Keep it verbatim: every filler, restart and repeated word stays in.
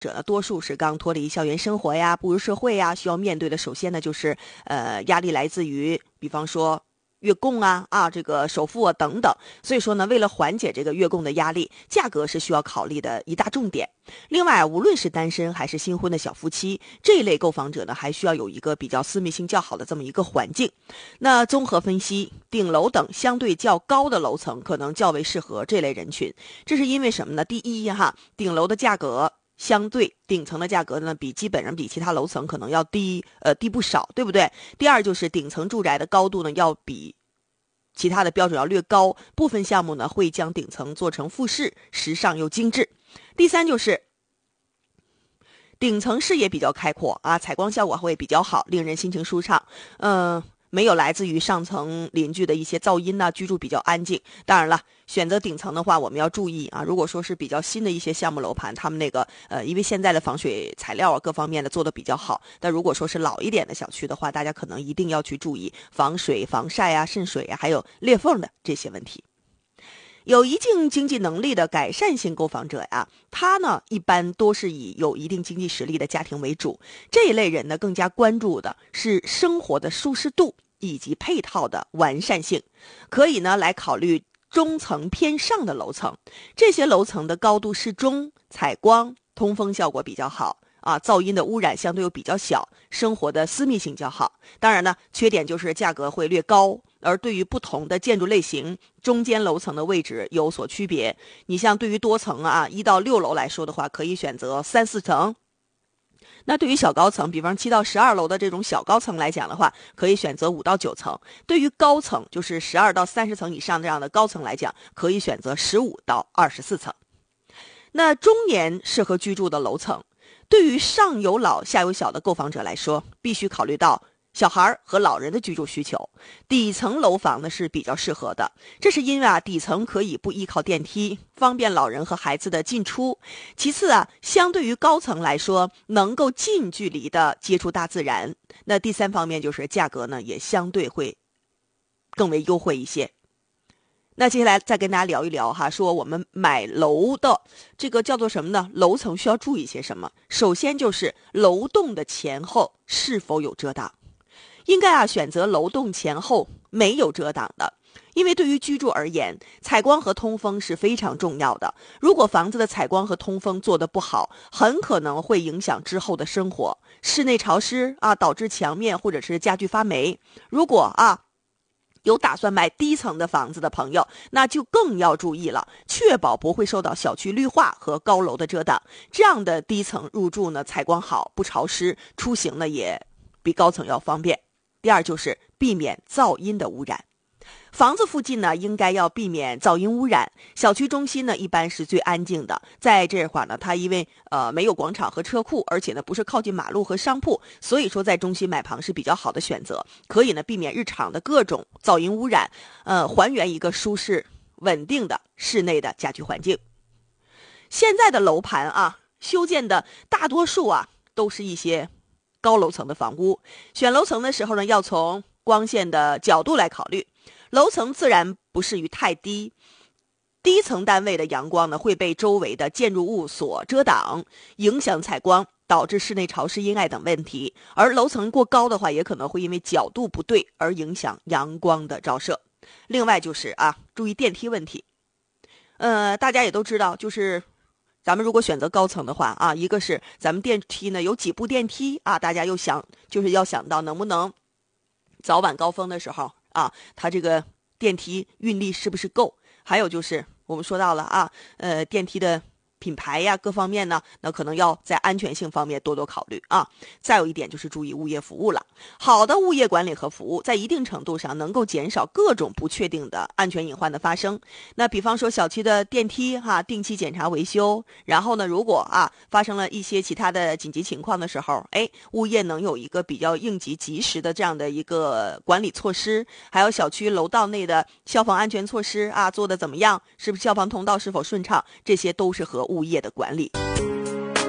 者呢，多数是刚脱离校园生活呀，步入社会呀，需要面对的首先呢就是呃压力来自于，比方说月供啊啊这个首付啊等等。所以说呢，为了缓解这个月供的压力，价格是需要考虑的一大重点。另外，无论是单身还是新婚的小夫妻，这一类购房者呢，还需要有一个比较私密性较好的这么一个环境。那综合分析，顶楼等相对较高的楼层可能较为适合这类人群。这是因为什么呢？第一哈，顶楼的价格相对顶层的价格呢，比基本上比其他楼层可能要低，呃，低不少，对不对？第二就是顶层住宅的高度呢，要比其他的标准要略高，部分项目呢会将顶层做成复式，时尚又精致。第三就是顶层视野比较开阔啊，采光效果会比较好，令人心情舒畅。嗯、呃。没有来自于上层邻居的一些噪音呢、啊，居住比较安静。当然了，选择顶层的话，我们要注意啊。如果说是比较新的一些项目楼盘，他们那个呃，因为现在的防水材料啊各方面的做的比较好。但如果说是老一点的小区的话，大家可能一定要去注意防水、防晒啊、渗水啊，还有裂缝的这些问题。有一定经济能力的改善型购房者呀，他呢一般多是以有一定经济实力的家庭为主。这一类人呢，更加关注的是生活的舒适度以及配套的完善性，可以呢来考虑中层偏上的楼层。这些楼层的高度适中，采光、通风效果比较好。啊，噪音的污染相对又比较小，生活的私密性较好。当然呢，缺点就是价格会略高，而对于不同的建筑类型，中间楼层的位置有所区别。你像对于多层啊，一到六楼来说的话，可以选择三四层。那对于小高层，比方七到十二楼的这种小高层来讲的话，可以选择五到九层。对于高层，就是十二到三十层以上这样的高层来讲，可以选择十五到二十四层。那中年适合居住的楼层，对于上有老下有小的购房者来说，必须考虑到小孩和老人的居住需求。底层楼房呢是比较适合的，这是因为啊底层可以不依靠电梯，方便老人和孩子的进出。其次啊，相对于高层来说，能够近距离的接触大自然。那第三方面就是价格呢也相对会更为优惠一些。那接下来再跟大家聊一聊哈，说我们买楼的这个叫做什么呢？楼层需要注意些什么？首先就是楼栋的前后是否有遮挡，应该啊选择楼栋前后没有遮挡的，因为对于居住而言，采光和通风是非常重要的。如果房子的采光和通风做得不好，很可能会影响之后的生活，室内潮湿啊，导致墙面或者是家具发霉。如果啊有打算买低层的房子的朋友，那就更要注意了，确保不会受到小区绿化和高楼的遮挡。这样的低层入住呢，采光好，不潮湿，出行呢也比高层要方便。第二就是避免噪音的污染。房子附近呢，应该要避免噪音污染。小区中心呢，一般是最安静的。在这块呢，它因为呃没有广场和车库，而且呢不是靠近马路和商铺，所以说在中心买房是比较好的选择。可以呢避免日常的各种噪音污染，呃，还原一个舒适稳定的室内的家居环境。现在的楼盘啊，修建的大多数啊都是一些高楼层的房屋。选楼层的时候呢，要从光线的角度来考虑。楼层自然不适于太低，低层单位的阳光呢会被周围的建筑物所遮挡，影响采光，导致室内潮湿、阴暗等问题。而楼层过高的话，也可能会因为角度不对而影响阳光的照射。另外就是啊，注意电梯问题。呃，大家也都知道，就是咱们如果选择高层的话啊，一个是咱们电梯呢有几部电梯啊，大家又想就是要想到能不能早晚高峰的时候啊，它这个电梯运力是不是够？还有就是我们说到了啊，呃，电梯的品牌呀，各方面呢，那可能要在安全性方面多多考虑啊。再有一点就是注意物业服务了。好的物业管理和服务，在一定程度上能够减少各种不确定的安全隐患的发生。那比方说小区的电梯哈，定期检查维修，然后呢，如果啊发生了一些其他的紧急情况的时候，哎，物业能有一个比较应急及时的这样的一个管理措施。还有小区楼道内的消防安全措施啊，做的怎么样？是不是消防通道是否顺畅？这些都是和物业的管理。